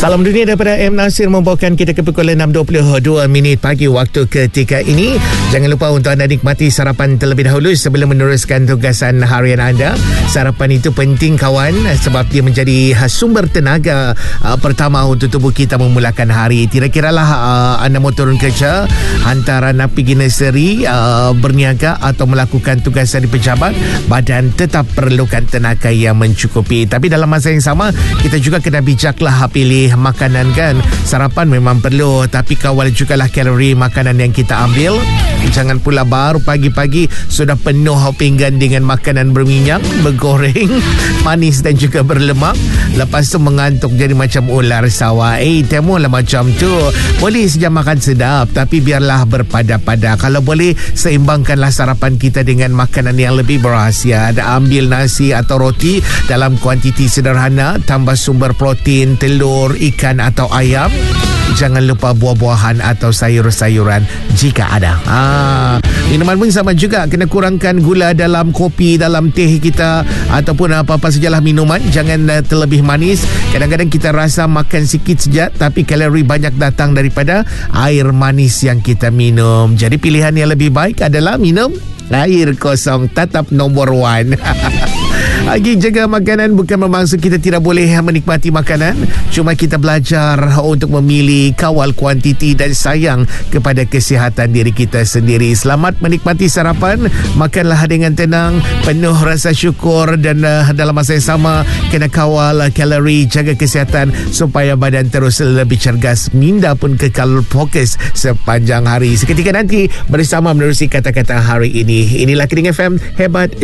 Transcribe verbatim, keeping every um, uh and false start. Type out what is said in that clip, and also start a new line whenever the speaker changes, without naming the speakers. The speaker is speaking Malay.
Salam dunia daripada M. Nasir membawakan kita ke pukul enam dua puluh dua minit pagi waktu ketika ini. Jangan lupa untuk anda nikmati sarapan terlebih dahulu sebelum meneruskan tugasan harian anda. Sarapan itu penting kawan sebab dia menjadi sumber tenaga uh, pertama untuk tubuh kita memulakan hari. Kira-kiralah uh, anda mau turun kerja, antara nak pergi nursery, uh, berniaga atau melakukan tugasan di pejabat, badan tetap perlukan tenaga yang mencukupi. Tapi dalam masa yang sama, kita juga kena bijaklah pilih makanan kan. Sarapan memang perlu, tapi kawal jugalah kalori makanan yang kita ambil. Jangan pula baru pagi-pagi sudah penuh pinggan dengan makanan berminyak, bergoreng, manis dan juga berlemak. Lepas tu mengantuk jadi macam ular sawah. Eh, temulah macam tu. Boleh saja makan sedap, tapi biarlah berpada-pada. Kalau boleh, seimbangkanlah sarapan kita dengan makanan yang lebih berhasiat. Ambil nasi atau roti dalam kuantiti sederhana, tambah sumber protein, telur, ikan atau ayam. Jangan lupa buah-buahan atau sayur-sayuran jika ada. Ah, minuman pun sama juga. Kena kurangkan gula dalam kopi, dalam teh kita ataupun apa-apa sajalah minuman. Jangan uh, terlebih manis. Kadang-kadang kita rasa makan sikit saja, tapi kalori banyak datang daripada air manis yang kita minum. Jadi pilihan yang lebih baik adalah minum air kosong. Tetap nombor one. Lagi jaga makanan bukan bermaksud kita tidak boleh menikmati makanan. Cuma kita belajar untuk memilih, kawal kuantiti dan sayang kepada kesihatan diri kita sendiri. Selamat menikmati sarapan. Makanlah dengan tenang, penuh rasa syukur dan uh, dalam masa yang sama kena kawal kalori, jaga kesihatan supaya badan terus lebih cergas. Minda pun kekal fokus sepanjang hari. Seketika nanti bersama menerusi kata-kata hari ini. Inilah Kening F M, hebat